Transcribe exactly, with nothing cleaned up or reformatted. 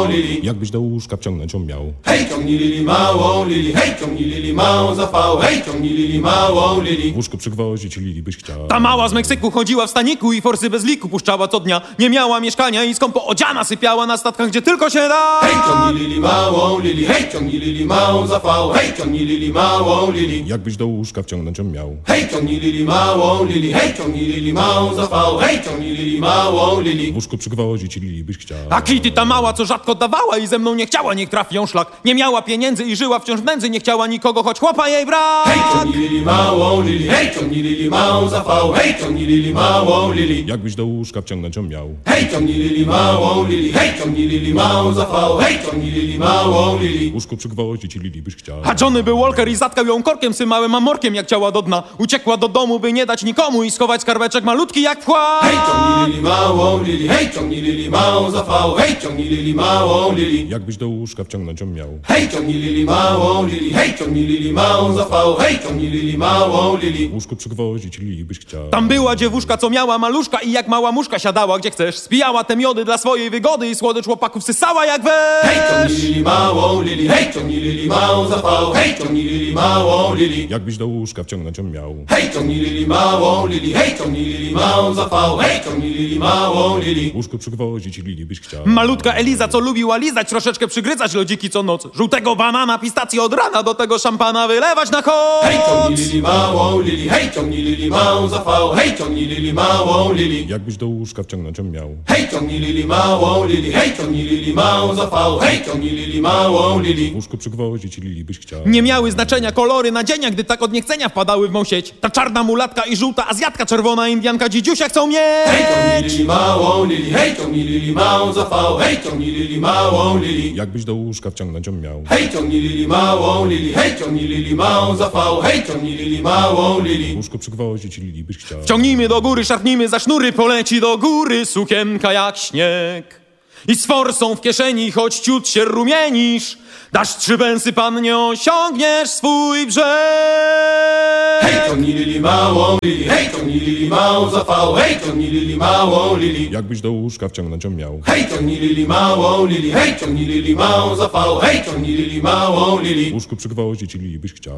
Lili. Jakbyś do łóżka wciągnąć ją miał. Hej, ciągnij Lili małą Lili, hej, ciągnij Lili małą za V. Hej, ciągnij Lili małą Lili. W łóżku przygwoździć Lili byś chciał. Ta mała z Meksyku chodziła w staniku i forsy bez liku puszczała co dnia. Nie miała mieszkania i skąpo odziana sypiała na statkach, gdzie tylko się da. Hej, ciągnij Lili małą Lili, hej, ciągnij Lili małą za V. Hej, ciągnij Lili małą Lili. Jakbyś do łóżka wciągnąć ją miał. Hej, ciągnij Lili małą Lili, hej, ciągnij Lili małą za V. Hej, ciągnij Lili małą Lili. W łóżku przygwoździć Lili byś chciał. A Kitty ta mała, co rzadko dawała i ze mną nie chciała, niech trafi ją szlak. Nie miała pieniędzy i żyła wciąż w nędzy, nie chciała nikogo, choć chłopa jej brak. Hej, ciągnij Lili małą Lili, hej, ciągnij Lili małą za V. Hej, ciągnij Lili małą Lili. Jakbyś do łóżka wciągnąć ją miał. Hej, ciągnij Lili małą Lili, hej, ciągnij Lili małą za V. Hej, ciągnij Lili małą Lili. W łóżku przygwoździć Lili byś chciał. A Johnny był Walker i zatkał ją korkiem symałym amorkiem, jak ciała do dna. Uciekła do domu, by nie dać nikomu i schować skarbeczek malutki jak wkład. Hej, ciągnij Lili małą Lili, hej, ciągnij Lili małą za V. Hej, ciągnij Lili małą Lili. Jakbyś do łóżka wciągnąć ją miał. Hej, ciągnij Lili małą Lili, hej, ciągnij Lili małą za V. Hej, ciągnij Lili małą Lili. W łóżku przygwoździć Lili byś chciał. Tam była dziewuszka, co miała maluszka i jak mała muszka siadała gdzie chcesz. Spijała te miody dla swojej wygody i słodycz chłopaków sysała jak wesz. Hej, ciągnij Lili małą Lili, hej, ciągnij Lili małą za V. Hej, ciągnij Lili małą Lili. Jakbyś do łóżka wciągnąć ją miał. Hej, ciągnij Lili małą Lili, hej, ciągnij Lili małą za V. Hej, ciągnij Lili małą Lili. W łóżku przygwoździć Lili byś chciał. Malutka Eliza, co lubiła lizać, troszeczkę przygryzać lodziki co noc. Żółtego banana, pistację od rana, do tego szampana wylewać na koc. Hej, ciągnij Lili małą Lili, hej, ciągnij Lili małą za V. Hej, ciągnij Lili małą Lili. Jakbyś do łóżka wciągnąć ją miał. Hej, ciągnij Lili małą Lili, hej, ciągnij Lili małą za V. Hej, ciągnij Lili małą Lili. W łóżku przygwoździć Lili byś chciał. Nie miały znaczenia kolory nadzienia, gdy tak od niechcenia wpadały w mą sieć. Ta czarna mulatka i żółta azjatka, czerwona indianka, dzidziusia chcą mieć. Hej, ciągnij Lili małą Lili, hej, ciągnij Lili małą za V. Hej, ciągnij Lili małą Lili. Jakbyś do łóżka wciągnąć ją miał. Hej, ciągnij Lili małą Lili, hej, ciągnij Lili małą za V. Hej, ciągnij Lili małą W Lili. łóżku przygwoździć Lili byś chciał. Ciągnijmy do góry, szarpnijmy za sznury, poleci do góry sukienka jak śnieg. I z forsą w kieszeni, choć ciut się rumienisz, dasz trzy węsy, pannie, osiągniesz swój brzeg. Hej, ciągnij Lili małą Lili, hej, ciągnij Lili małą za V. Hej, ciągnij Lili małą Lili. Jakbyś do łóżka wciągnąć ją miał. Hej, ciągnij Lili małą Lili, hej, ciągnij Lili małą za V. Hej, ciągnij Lili małą Lili. W łóżku przygwoździć Lili byś chciał.